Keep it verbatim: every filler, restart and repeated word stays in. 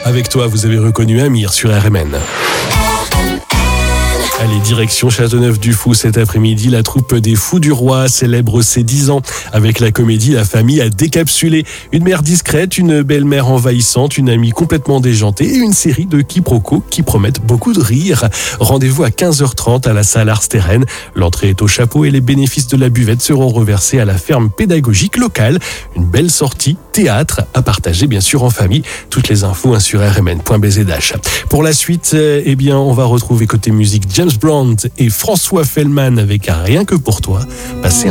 avec toi, vous avez reconnu Amir sur R M N. Allez, direction Châteauneuf-du-Fou cet après-midi. La troupe des Fous du Roi célèbre ses dix ans avec la comédie La famille a décapsulé. Une mère discrète, une belle-mère envahissante, une amie complètement déjantée et une série de quiproquos qui promettent beaucoup de rire. Rendez-vous à quinze heures trente à la salle Ars Terren. L'entrée est au chapeau et les bénéfices de la buvette seront reversés à la ferme pédagogique locale. Une belle sortie théâtre à partager bien sûr en famille. Toutes les infos hein, sur r m n point b z h. Pour la suite, euh, eh bien, on va retrouver côté musique James Brown et François Fellman avec un Rien que pour toi. Passez